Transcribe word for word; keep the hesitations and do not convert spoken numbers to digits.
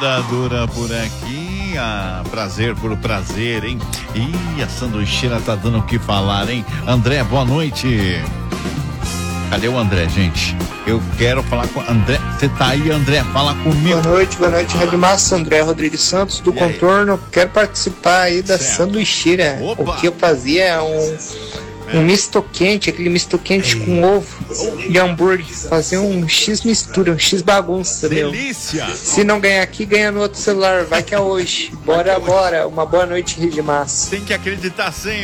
Roda dura por aqui, ah, prazer por prazer, hein? Ih, a sanduicheira tá dando o que falar, hein? André, boa noite. Cadê o André, gente? Eu quero falar com o André. Você tá aí, André? Fala comigo. Boa noite, boa noite, Rádio Massa, André Rodrigues Santos, do Contorno. Quero participar aí da certo. sanduicheira. Opa. O que eu fazia é um, um misto quente, aquele misto quente Ei. com ovo e hambúrguer. Fazer um X mistura, um X bagunça, Delícia! Meu. Se não ganhar aqui, ganha no outro celular. Vai que é hoje. Bora, bora. Uma boa noite, Rádio Massa. Tem que acreditar sempre.